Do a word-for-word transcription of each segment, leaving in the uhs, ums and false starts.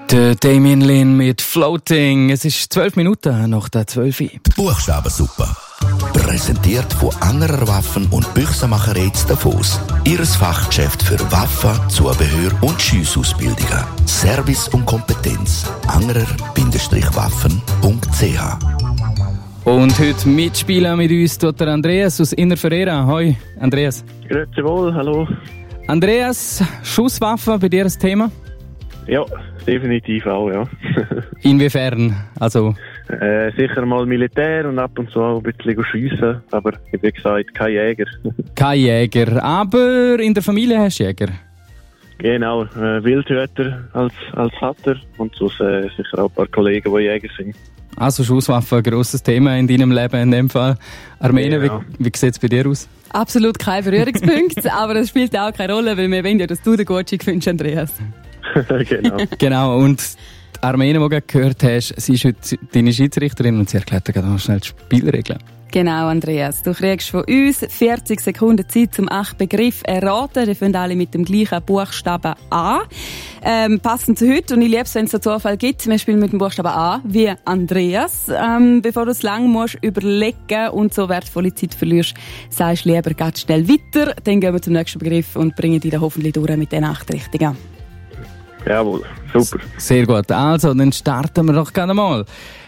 Der Damien Lin mit Floating. Es ist zwölf Minuten nach der zwölf Uhr. Buchstabensuppe. Präsentiert von Angerer Waffen- und Büchsenmacherei zu Davos. Ihres Fachgeschäft für Waffen, Zubehör und Schiessausbildungen. Service und Kompetenz. angerer Waffen punkt c h. Und heute mitspielen mit uns tut der Andreas aus Inner Ferreira. Hoi, Andreas. Grüezi wohl, hallo. Andreas, Schusswaffen bei dir ein Thema? Ja, definitiv auch, ja. Inwiefern? Also äh, sicher mal Militär und ab und zu auch ein bisschen schiessen, aber wie gesagt, kein Jäger. Kein Jäger, aber in der Familie hast du Jäger? Genau, äh, Wildhüter als, als Vater und sonst äh, sicher auch ein paar Kollegen, die Jäger sind. Also Schusswaffen, ein grosses Thema in deinem Leben in dem Fall. Armene, Genau. wie, wie sieht es bei dir aus? Absolut kein Berührungspunkt, aber das spielt auch keine Rolle, weil wir wollen ja, dass du den Gutschein findest, Andreas. Genau. Genau, und die Armene, die du gerade gehört hast, sie ist heute deine Schiedsrichterin und sie erklärt dir gerade schnell die Spielregeln. Genau, Andreas. Du kriegst von uns vierzig Sekunden Zeit, um acht Begriffe erraten. Die fangen alle mit dem gleichen Buchstaben A. Ähm, passend zu heute, und ich liebe es, wenn es so Zufall gibt, wir spielen mit dem Buchstaben A, wie Andreas. Ähm, bevor du es lang musst überlegen und so wertvolle Zeit verlierst, sagst du lieber ganz schnell weiter. Dann gehen wir zum nächsten Begriff und bringen dich dann hoffentlich durch mit den acht Richtigen. Jawohl, super. Sehr gut. Also, dann starten wir doch gerne mal.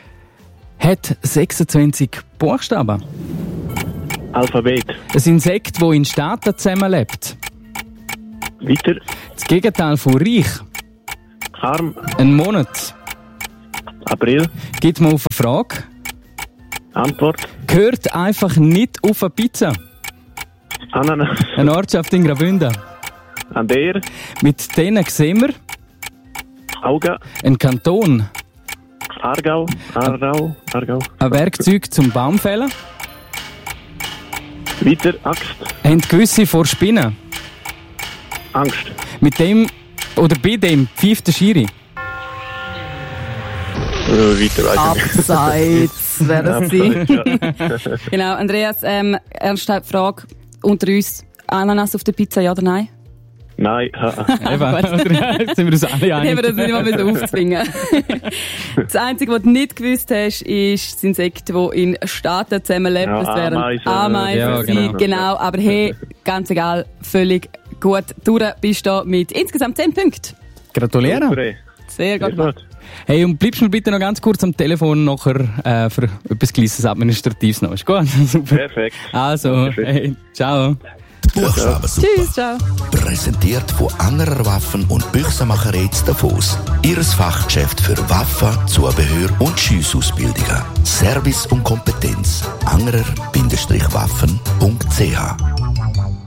Hat sechsundzwanzig Buchstaben. Alphabet. Ein Insekt, das in Staaten zusammenlebt. Weiter. Das Gegenteil von reich. Arm. Ein Monat. April. Gibt man auf eine Frage. Antwort. Gehört einfach nicht auf eine Pizza. Ananas. Eine Ortschaft in Graubünden. An der. Mit denen sehen wir Auga. ein Kanton. Aargau. Aargau. Aargau. Ein Werkzeug zum Baumfällen. Weiter. Axt. Haben gewisse vor Spinnen. Angst. Mit dem oder bei dem pfeift der Schiri. Äh, weiter, weiter. Abseits wäre das Abseits, sein. Genau, Andreas, ähm, ernste Frage unter uns. Ananas auf der Pizza, ja oder nein? Nein. Ha. Jetzt sind wir uns alle Ich habe einig. das nicht mal aufzwingen. Das Einzige, was du nicht gewusst hast, ist das Insekt, das in Staaten zusammenlebt. Ja, das wären Ameisen. Ameisen. Ja, genau. genau. genau. Aber hey, ganz egal, völlig gut. Du bist da mit insgesamt zehn Punkten. Gratuliere. Super. Sehr gut. Sehr gut. Hey, und bleibst mir bitte noch ganz kurz am Telefon nachher äh, für etwas kleines Administratives noch. Ist gut? Super. Perfekt. Also, Dankeschön. hey, ciao. Buchstabensuppe. Tschüss, ciao. Präsentiert von Angerer Waffen- und Büchsenmacherei zu Davos. Ihres Fachgeschäft für Waffen, Zubehör und Schiessausbildungen. Service und Kompetenz. angerer Waffen punkt c h.